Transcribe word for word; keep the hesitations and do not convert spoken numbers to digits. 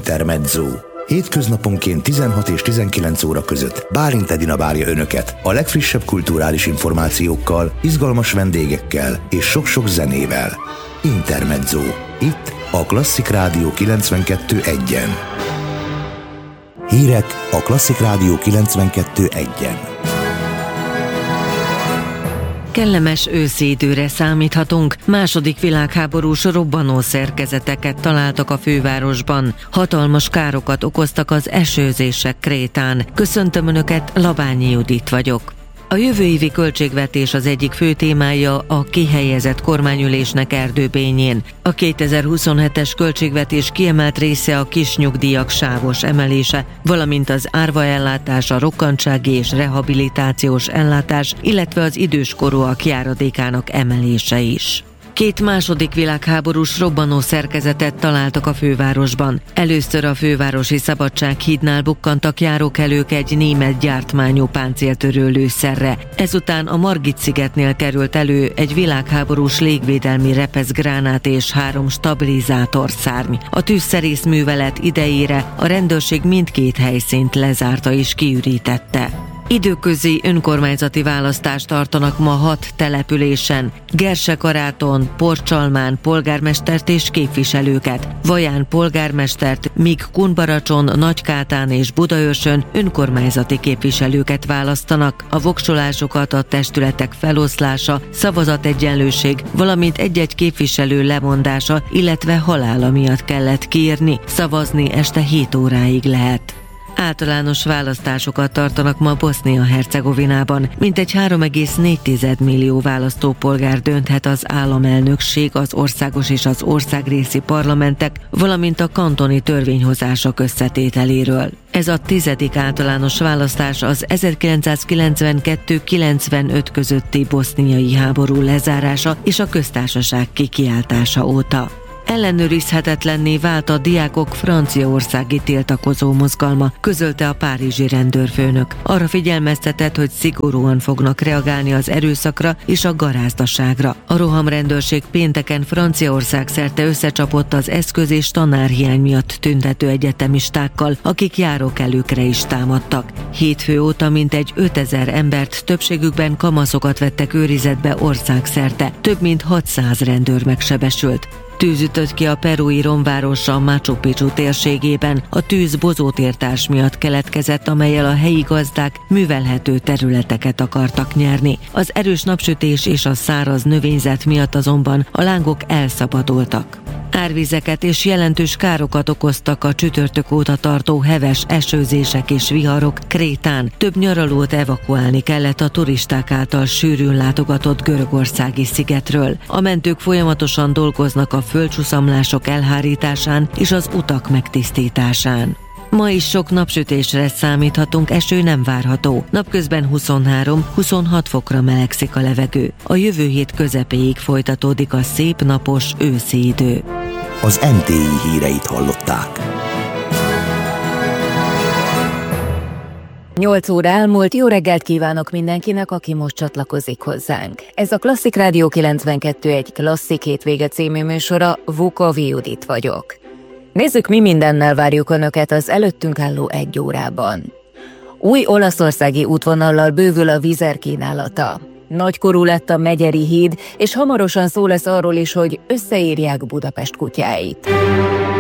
Intermezzo. Hétköznaponként tizenhat és tizenkilenc óra között Bálint Edina várja Önöket a legfrissebb kulturális információkkal, izgalmas vendégekkel és sok-sok zenével. Intermezzo. Itt a Klasszik Rádió kilencvenkettő egyen. Hírek a Klasszik Rádió kilencvenkettő egyen. Kellemes őszi időre számíthatunk. Második világháborús robbanó szerkezeteket találtak a fővárosban. Hatalmas károkat okoztak az esőzések Krétán. Köszöntöm Önöket, Labányi Judit vagyok. A jövő évi költségvetés az egyik fő témája a kihelyezett kormányülésnek Erdőbényén. A kétezer-huszonhetes költségvetés kiemelt része a kisnyugdíjak sávos emelése, valamint az árvaellátás, a rokkantsági és rehabilitációs ellátás, illetve az időskorúak járadékának emelése is. Két második világháborús robbanó szerkezetet találtak a fővárosban. Először a fővárosi Szabadsághídnál bukkantak járókelők egy német gyártmányú páncéltörő lőszerre. Ezután a Margit-szigetnél került elő egy világháborús légvédelmi repeszgránát és három stabilizátorszárny. A tűzszerész művelet idejére a rendőrség mindkét helyszínt lezárta és kiürítette. Időközi önkormányzati választást tartanak ma hat településen. Gersekaráton, Porcsalmán polgármestert és képviselőket, Vaján polgármestert, míg Kunbaracson, Nagykátán és Budaörsön önkormányzati képviselőket választanak. A voksolásokat a testületek feloszlása, szavazategyenlőség, valamint egy-egy képviselő lemondása, illetve halála miatt kellett kiírni. Szavazni este hét óráig lehet. Általános választásokat tartanak ma Bosznia-Hercegovinában. Mintegy három egész négy millió választópolgár dönthet az államelnökség, az országos és az országrészi parlamentek, valamint a kantoni törvényhozások összetételéről. Ez a tizedik általános választás az ezerkilencszázkilencvenkettő kilencvenöt közötti boszniai háború lezárása és a köztársaság kikiáltása óta. Ellenőrizhetetlenné vált a diákok franciaországi tiltakozó mozgalma, közölte a párizsi rendőrfőnök. Arra figyelmeztetett, hogy szigorúan fognak reagálni az erőszakra és a garázdaságra. A rohamrendőrség pénteken Franciaország szerte összecsapott az eszköz és tanárhiány miatt tüntető egyetemistákkal, akik járókelőkre is támadtak. Hétfő óta mintegy ötezer embert, többségükben kamaszokat vettek őrizetbe országszerte. Több mint hatszáz rendőr megsebesült. Tűz ütött ki a perui romvárosa Machu Picchu térségében. A tűz bozótértárs miatt keletkezett, amellyel a helyi gazdák művelhető területeket akartak nyerni. Az erős napsütés és a száraz növényzet miatt azonban a lángok elszabadultak. Árvizeket és jelentős károkat okoztak a csütörtök óta tartó heves esőzések és viharok Krétán. Több nyaralót evakuálni kellett a turisták által sűrűn látogatott görögországi szigetről. A mentők folyamatosan dolgoznak a földcsúszamlások elhárításán és az utak megtisztításán. Ma is sok napsütésre számíthatunk, eső nem várható. Napközben huszonhárom-huszonhat fokra melegszik a levegő. A jövő hét közepéig folytatódik a szép napos őszi idő. Az em té i híreit hallották. nyolc óra elmúlt, jó reggelt kívánok mindenkinek, aki most csatlakozik hozzánk. Ez a Klasszik Rádió kilencvenkettő egy Klasszik hétvége című műsora, Vukovi Judit vagyok. Nézzük, mi mindennel várjuk Önöket az előttünk álló egy órában. Új olaszországi útvonallal bővül a Wizz kínálata. Nagykorú lett a Megyeri híd, és hamarosan szó lesz arról is, hogy összeírják Budapest kutyáit.